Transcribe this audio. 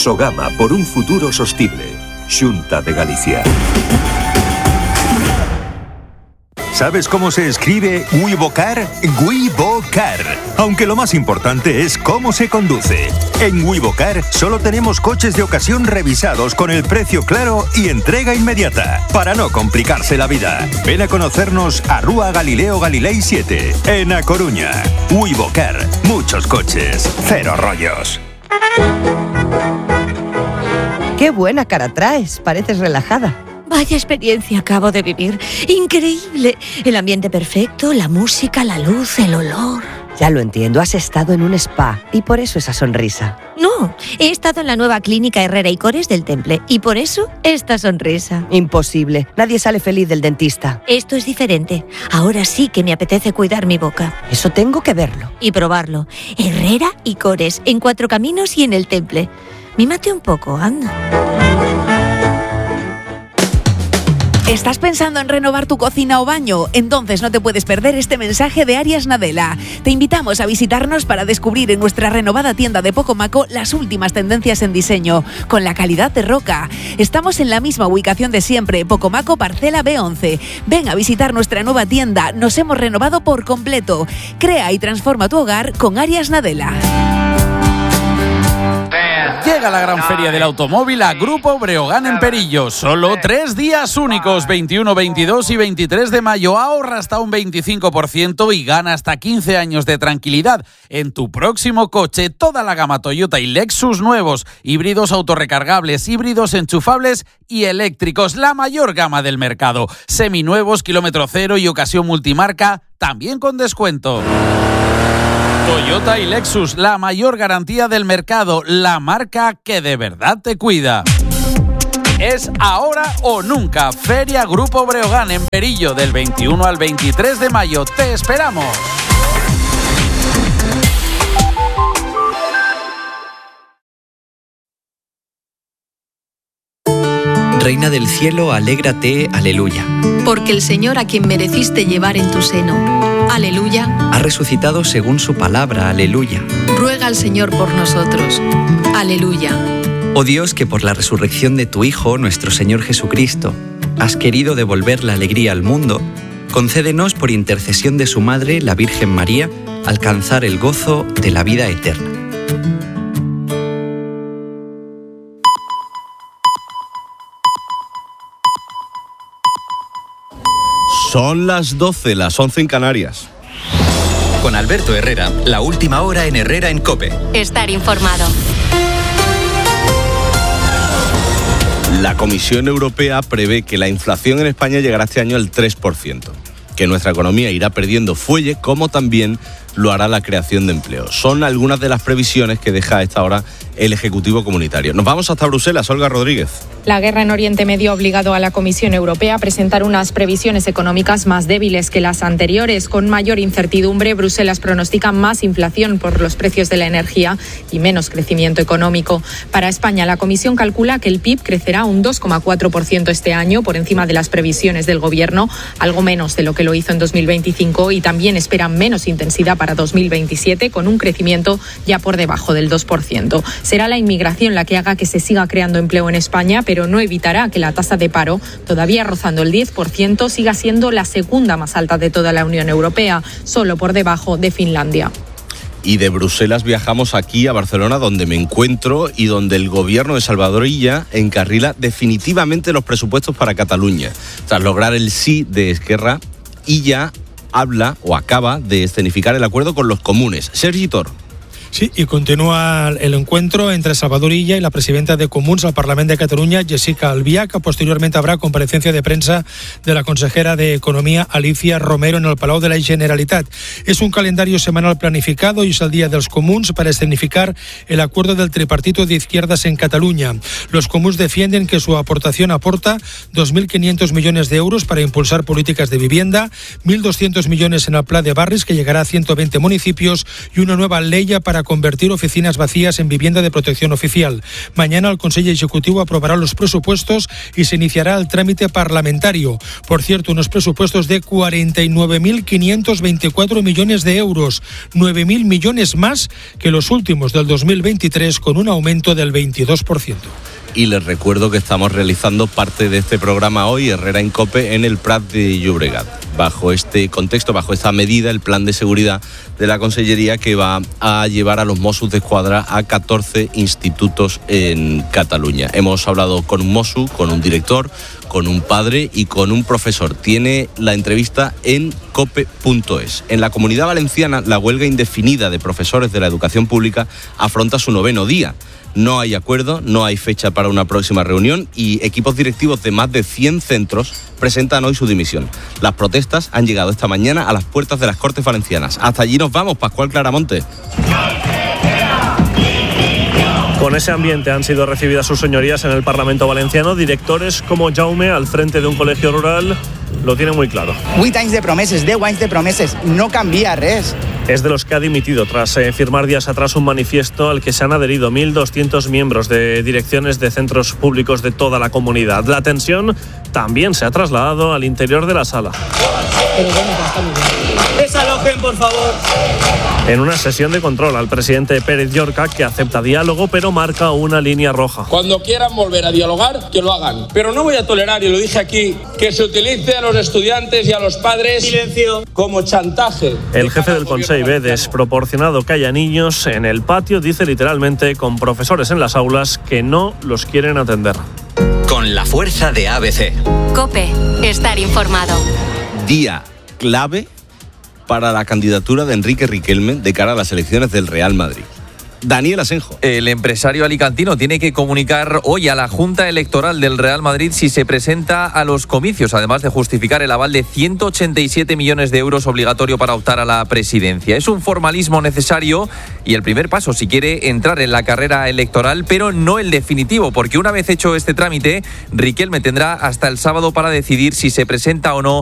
Sogama por un futuro sostible. Xunta de Galicia. ¿Sabes cómo se escribe Wivocar? Wivocar. Aunque lo más importante es cómo se conduce. En Wivocar solo tenemos coches de ocasión revisados con el precio claro y entrega inmediata, para no complicarse la vida. Ven a conocernos a Rúa Galileo Galilei 7, en A Coruña. Wivocar. Muchos coches, cero rollos. ¡Qué buena cara traes! Pareces relajada. Vaya experiencia acabo de vivir. Increíble. El ambiente perfecto, la música, la luz, el olor. Ya lo entiendo, has estado en un spa y por eso esa sonrisa. No, he estado en la nueva clínica Herrera y Cores del Temple y por eso esta sonrisa. Imposible, nadie sale feliz del dentista. Esto es diferente. Ahora sí que me apetece cuidar mi boca. Eso tengo que verlo. Y probarlo. Herrera y Cores, en Cuatro Caminos y en el Temple. Mímate un poco, anda. ¿Estás pensando en renovar tu cocina o baño? Entonces no te puedes perder este mensaje de Arias Nadella. Te invitamos a visitarnos para descubrir en nuestra renovada tienda de Pocomaco las últimas tendencias en diseño, con la calidad de roca. Estamos en la misma ubicación de siempre, Pocomaco Parcela B11. Ven a visitar nuestra nueva tienda, nos hemos renovado por completo. Crea y transforma tu hogar con Arias Nadella. Llega la gran feria del automóvil a Grupo Breogán en Perillo. Solo 3 días únicos, 21, 22 y 23 de mayo. Ahorra hasta un 25% y gana hasta 15 años de tranquilidad en tu próximo coche. Toda la gama Toyota y Lexus nuevos, híbridos autorrecargables, híbridos enchufables y eléctricos. La mayor gama del mercado. Seminuevos, kilómetro cero y ocasión multimarca, también con descuento. Toyota y Lexus, la mayor garantía del mercado, la marca que de verdad te cuida. Es ahora o nunca. Feria Grupo Breogán en Perillo, del 21 al 23 de mayo. ¡Te esperamos! Reina del cielo, alégrate, aleluya. Porque el Señor a quien mereciste llevar en tu seno, aleluya, ha resucitado según su palabra, aleluya. Ruega al Señor por nosotros, aleluya. Oh Dios, que por la resurrección de tu Hijo, nuestro Señor Jesucristo, has querido devolver la alegría al mundo, concédenos por intercesión de su Madre, la Virgen María, alcanzar el gozo de la vida eterna. Son las 12, las 11 en Canarias. Con Alberto Herrera, la última hora en Herrera en COPE. Estar informado. La Comisión Europea prevé que la inflación en España llegará este año al 3%, que nuestra economía irá perdiendo fuelle, como también lo hará la creación de empleo. Son algunas de las previsiones que deja a esta hora el Ejecutivo Comunitario. Nos vamos hasta Bruselas, Olga Rodríguez. La guerra en Oriente Medio ha obligado a la Comisión Europea a presentar unas previsiones económicas más débiles que las anteriores. Con mayor incertidumbre, Bruselas pronostica más inflación por los precios de la energía y menos crecimiento económico. Para España, la Comisión calcula que el PIB crecerá un 2,4% este año, por encima de las previsiones del Gobierno, algo menos de lo que lo hizo en 2025, y también esperan menos intensidad para 2027, con un crecimiento ya por debajo del 2%. Será la inmigración la que haga que se siga creando empleo en España, pero no evitará que la tasa de paro, todavía rozando el 10%, siga siendo la segunda más alta de toda la Unión Europea, solo por debajo de Finlandia. Y de Bruselas viajamos aquí a Barcelona, donde me encuentro y donde el gobierno de Salvador Illa encarrila definitivamente los presupuestos para Cataluña. Tras lograr el sí de Esquerra, Illa habla o acaba de escenificar el acuerdo con los comunes. Sergi Tor. Sí, y continúa el encuentro entre Salvador Illa y la presidenta de Comuns al Parlament de Catalunya, Jessica Albiach. Posteriormente habrá comparecencia de prensa de la consejera de Economía, Alicia Romero, en el Palau de la Generalitat. Es un calendario semanal planificado y es el día de los Comuns para escenificar el acuerdo del tripartito de izquierdas en Cataluña. Los Comuns defienden que su aportación aporta 2.500 millones de euros para impulsar políticas de vivienda, 1.200 millones en el Pla de Barris, que llegará a 120 municipios, y una nueva ley para para convertir oficinas vacías en vivienda de protección oficial. Mañana el Consejo Ejecutivo aprobará los presupuestos y se iniciará el trámite parlamentario. Por cierto, unos presupuestos de 49.524 millones de euros, 9.000 millones más que los últimos del 2023, con un aumento del 22%. Y les recuerdo que estamos realizando parte de este programa hoy, Herrera en COPE, en el Prat de Llobregat. Bajo este contexto, bajo esta medida, el plan de seguridad de la Consellería que va a llevar a los Mossos d'Esquadra a 14 institutos en Cataluña. Hemos hablado con un Mosso, con un director, con un padre y con un profesor. Tiene la entrevista en cope.es. En la Comunidad Valenciana, la huelga indefinida de profesores de la educación pública afronta su 9º día. No hay acuerdo, no hay fecha para una próxima reunión y equipos directivos de más de 100 centros presentan hoy su dimisión. Las protestas han llegado esta mañana a las puertas de las Cortes Valencianas. Hasta allí nos vamos, Pascual Claramonte. Con ese ambiente han sido recibidas sus señorías en el Parlamento valenciano. Directores como Jaume, al frente de un colegio rural, lo tienen muy claro. 8 anys de promeses, 10 anys de promeses, no canvia res. Es de los que ha dimitido tras firmar días atrás un manifiesto al que se han adherido 1.200 miembros de direcciones de centros públicos de toda la comunidad. La tensión también se ha trasladado al interior de la sala. Desalojen, por favor. En una sesión de control al presidente Pérez Llorca, que acepta diálogo pero marca una línea roja. Cuando quieran volver a dialogar, que lo hagan. Pero no voy a tolerar, y lo dije aquí, que se utilice a los estudiantes y a los padres como chantaje. El jefe del Consejo ve desproporcionado que haya niños en el patio, dice literalmente, con profesores en las aulas que no los quieren atender. Con la fuerza de ABC. COPE, estar informado. Día clave para la candidatura de Enrique Riquelme de cara a las elecciones del Real Madrid. Daniel Asenjo. El empresario alicantino tiene que comunicar hoy a la Junta Electoral del Real Madrid si se presenta a los comicios, además de justificar el aval de 187 millones de euros obligatorio para optar a la presidencia. Es un formalismo necesario y el primer paso si quiere entrar en la carrera electoral, pero no el definitivo, porque una vez hecho este trámite, Riquelme tendrá hasta el sábado para decidir si se presenta o no